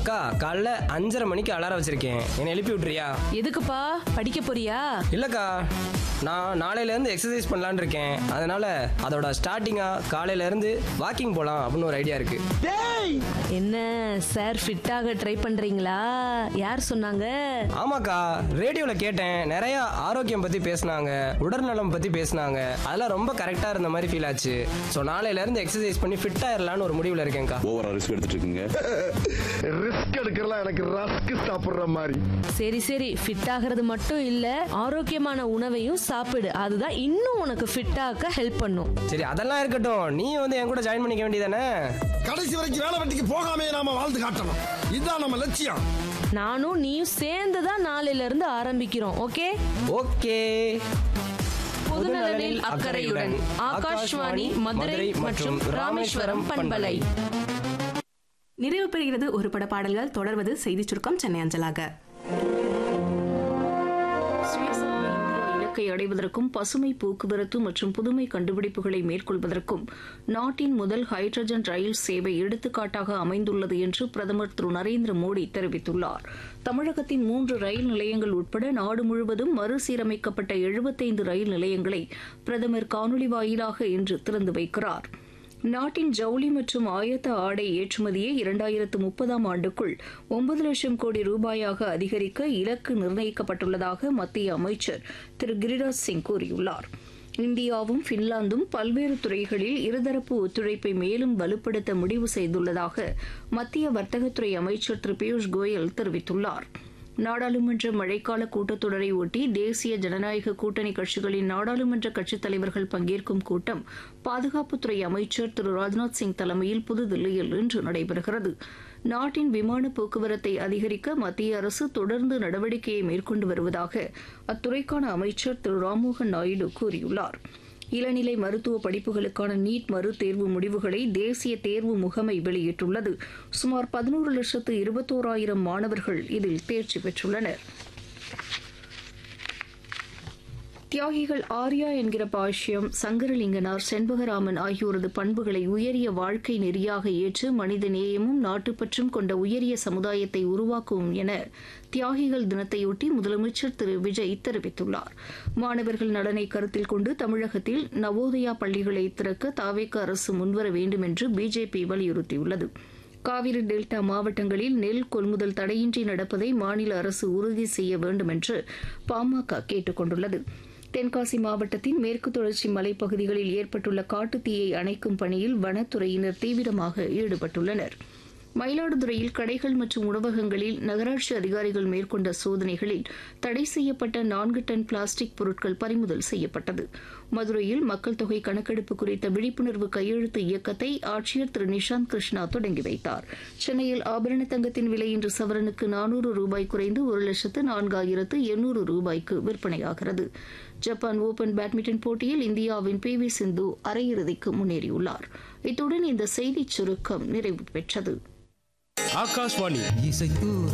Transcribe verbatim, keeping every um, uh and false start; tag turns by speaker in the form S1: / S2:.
S1: அக்கா காலைல அஞ்சரை மணிக்கு அலாரம் வச்சிருக்கேன், என்னை எழுப்பி விட்டுறியா?
S2: எதுக்குப்பா, படிக்க போறியா?
S1: இல்லக்கா, நான் நாளையில இருந்து எக்ஸசைஸ் பண்ணலான்னு இருக்கேன். அதனால அதோட ஸ்டார்டிங்கா காலையில இருந்து வாக்கிங் போலாம் அப்படின்னு ஒரு ஐடியா இருக்கு.
S2: என்ன சார், ஃபிட்டாக ட்ரை பண்றீங்களா? யார் சொன்னாங்க?
S1: ஆமாக்கா, ரேடியோல கேட்டேன், நிறைய ஆரோக்கியம் பத்தி பேசினாங்க, உடல்நலம் பத்தி பேசினாங்க. அதெல்லாம் ரொம்ப கரெக்டா இருந்த மாதிரி ஃபீல் ஆச்சு. ஸோ நாளையில இருந்து எக்ஸசைஸ் பண்ணி ஃபிட் ஆயிரலான்னு ஒரு முடிவுல இருக்கேன்க்கா.
S3: ஓவரா ரிஸ்க் எடுத்துட்டு இருக்கீங்க.
S4: ரிஸ்க் எடுக்கலாம், எனக்கு ரஸ்க் சாப்பிடுற மாதிரி.
S2: சரி சரி, ஃபிட் ஆகிறது மட்டும் இல்ல, ஆரோக்கியமான உணவையும் சாப்பிடு. அதுதான் இன்னும் உனக்கு ஃபிட் ஆக்க ஹெல்ப் பண்ணும்.
S1: சரி, அதெல்லாம் இருக்கட்டும், நீ வந்து என் கூட ஜாயின் பண்ணிக்க வேண்டியதானே?
S4: கடைசி வரைக்கும் வேலை வெட்டிக்கு போகாமே நாம வாழ்ந்து காட்டணும், இதுதான் நம்ம லட்சியம்.
S2: நானும் நீயும் சேர்ந்து தான் நாளையில இருந்து ஆரம்பிக்கிறோம். Okay
S1: okay.
S2: பொதுநலனில் அக்கறையுடன் ஆகாஷ்வாணி மதுரை மற்றும் ராமேஸ்வரம் பண்பலை.
S5: நிறைவு பெறுகிறது ஒரு பட பாடல்கள். தொடர்வது செய்தி சுருக்கம் சென்னை அஞ்சலாக.
S6: இலக்கை அடைவதற்கும் பசுமை போக்குவரத்து மற்றும் புதுமை கண்டுபிடிப்புகளை மேற்கொள்வதற்கும் நாட்டின் முதல் ஹைட்ரஜன் ரயில் சேவை எடுத்துக்காட்டாக அமைந்துள்ளது என்று பிரதமர் திரு நரேந்திர மோடி தெரிவித்துள்ளார். தமிழகத்தின் மூன்று ரயில் நிலையங்கள் உட்பட நாடு முழுவதும் மறுசீரமைக்கப்பட்ட எழுபத்தைந்து ரயில் நிலையங்களை பிரதமர் காணொலி வாயிலாக இன்று திறந்து வைக்கிறார். நாட்டின் ஜவுளி மற்றும் ஆயத்த ஆடை ஏற்றுமதியை இரண்டாயிரத்து முப்பதாம் ஆண்டுக்குள் ஒன்பது லட்சம் கோடி ரூபாயாக அதிகரிக்க இலக்கு நிர்ணயிக்கப்பட்டுள்ளதாக மத்திய அமைச்சர் திரு கிரிராஜ் சிங் கூறியுள்ளார். இந்தியாவும் பின்லாந்தும் பல்வேறு துறைகளில் இருதரப்பு ஒத்துழைப்பை மேலும் வலுப்படுத்த முடிவு செய்துள்ளதாக மத்திய வர்த்தகத்துறை அமைச்சர் திரு பியூஷ் கோயல் தெரிவித்துள்ளார். நாடாளுமன்ற மழைக்கால கூட்டத்தொடரை ஒட்டி தேசிய ஜனநாயக கூட்டணி கட்சிகளின் நாடாளுமன்ற கட்சித் தலைவர்கள் பங்கேற்கும் கூட்டம் பாதுகாப்புத்துறை அமைச்சர் திரு ராஜ்நாத் சிங் தலைமையில் புதுதில்லியில் இன்று நடைபெறுகிறது. நாட்டின் விமான போக்குவரத்தை அதிகரிக்க மத்திய அரசு தொடர்ந்து நடவடிக்கையை மேற்கொண்டு வருவதாக அத்துறைக்கான அமைச்சர் திரு ராம்மோகன் நாயுடு கூறியுள்ளார். இளநிலை மருத்துவ படிப்புகளுக்கான நீட் மறு தேர்வு முடிவுகளை தேசிய தேர்வு முகமை வெளியிட்டுள்ளது. சுமார் பதினோரு லட்சத்து இருபத்தோராயிரம் மாணவர்கள் இதில் தேர்ச்சி பெற்றுள்ளனர். தியாகிகள் ஆர்யா என்கிற பாஷ்யம், சங்கரலிங்கனார், செண்பகராமன் ஆகியோரது பண்புகளை உயரிய வாழ்க்கை நெறியாக ஏற்று மனித நேயமும் நாட்டுப்பற்றும் கொண்ட உயரிய சமுதாயத்தை உருவாக்கும் என தியாகிகள் தினத்தையொட்டி முதலமைச்சர் திரு விஜய் தெரிவித்துள்ளார். மாணவர்கள் நலனை கருத்தில் கொண்டு தமிழகத்தில் நவோதயா பள்ளிகளை திறக்க தாவேக அரசு முன்வர வேண்டும் என்று பிஜேபி வலியுறுத்தியுள்ளது. காவிரி டெல்டா மாவட்டங்களில் நெல் கொள்முதல் தடையின்றி நடப்பதை மாநில அரசு உறுதி செய்ய வேண்டும் என்று பாமக கேட்டுக் கொண்டுள்ளது. தென்காசி மாவட்டத்தின் மேற்கு தொடர்ச்சி மலைப்பகுதிகளில் ஏற்பட்டுள்ள காட்டுத்தீயை அணைக்கும் பணியில் வனத்துறையினர் தீவிரமாக ஈடுபட்டுள்ளனர். மயிலாடுதுறையில் கடைகள் மற்றும் உணவகங்களில் நகராட்சி அதிகாரிகள் மேற்கொண்ட சோதனைகளில் தடை செய்யப்பட்ட நான்கு டன் பிளாஸ்டிக் பொருட்கள் பறிமுதல் செய்யப்பட்டது. மதுரையில் மக்கள் தொகை கணக்கெடுப்பு குறித்த விழிப்புணர்வு கையெழுத்து இயக்கத்தை ஆட்சியர் திரு நிஷாந்த் கிருஷ்ணா தொடங்கி வைத்தார். சென்னையில் ஆபரண தங்கத்தின் விலை இன்று சவரனுக்கு நானூறு ரூபாய் குறைந்து ஒரு லட்சத்து நான்காயிரத்து எண்ணூறு ரூபாய்க்கு விற்பனையாகிறது. ஜப்பான் ஓபன் பேட்மிண்டன் போட்டியில் இந்தியாவின் பி வி சிந்து அரையிறுதிக்கு முன்னேறியுள்ளார். இத்துடன் இந்த செய்திச் சுருக்கம் நிறைவு பெற்றது.
S7: ஆகாஷ்வாணி இசைத்தூர